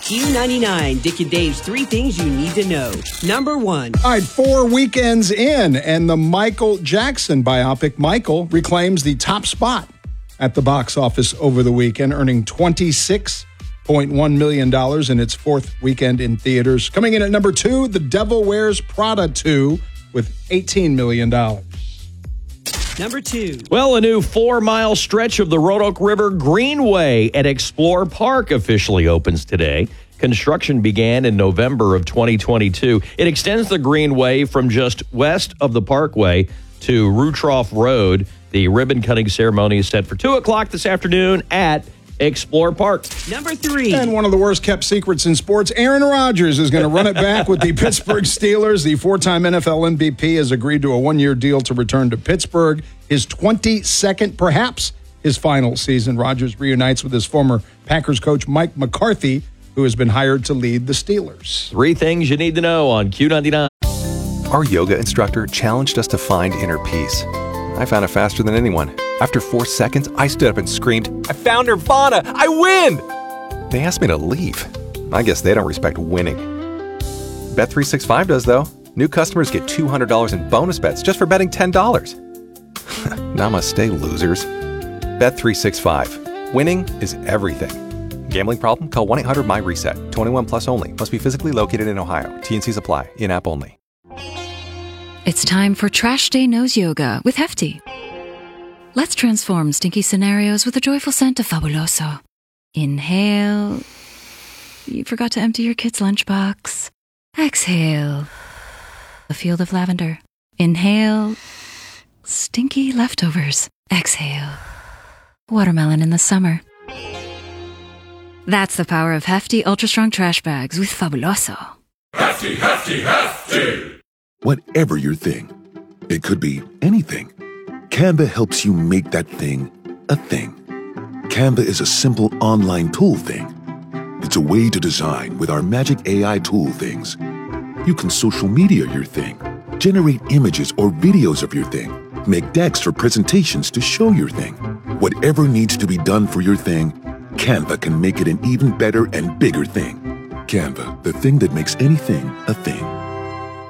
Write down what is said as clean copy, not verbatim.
Q99, Dick and Dave's 3 things you need to know. Number 1. All right, 4 weekends in, and the Michael Jackson biopic, Michael, reclaims the top spot at the box office over the weekend, earning $26.1 million in its 4th weekend in theaters. Coming in at number 2, The Devil Wears Prada 2 with $18 million. Number 2. Well, a new 4-mile stretch of the Roanoke River Greenway at Explore Park officially opens today. Construction began in November of 2022. It extends the Greenway from just west of the Parkway to Rutroff Road. The ribbon-cutting ceremony is set for 2 o'clock this afternoon at Explore Park. Number 3. And one of the worst-kept secrets in sports, Aaron Rodgers is going to run it back with the Pittsburgh Steelers. The 4-time NFL MVP has agreed to a 1-year deal to return to Pittsburgh. His 22nd, perhaps his final season. Rodgers reunites with his former Packers coach, Mike McCarthy, who has been hired to lead the Steelers. 3 things you need to know on Q99. Our yoga instructor challenged us to find inner peace. I found it faster than anyone. After 4 seconds, I stood up and screamed, "I found Nirvana! I win!" They asked me to leave. I guess they don't respect winning. Bet365 does, though. New customers get $200 in bonus bets just for betting $10. Namaste, losers. Bet365. Winning is everything. Gambling problem? Call 1-800-MY-RESET. 21 plus only. Must be physically located in Ohio. T&Cs apply. In-app only. It's time for Trash Day Nose Yoga with Hefty. Let's transform stinky scenarios with a joyful scent of Fabuloso. Inhale. You forgot to empty your kid's lunchbox. Exhale. A field of lavender. Inhale. Stinky leftovers. Exhale. Watermelon in the summer. That's the power of Hefty Ultra Strong Trash Bags with Fabuloso. Hefty, hefty, hefty! Whatever your thing, it could be anything. Canva helps you make that thing a thing. Canva is a simple online tool thing. It's a way to design with our magic AI tool things. You can social media your thing, generate images or videos of your thing, make decks for presentations to show your thing. Whatever needs to be done for your thing, Canva can make it an even better and bigger thing. Canva, the thing that makes anything a thing.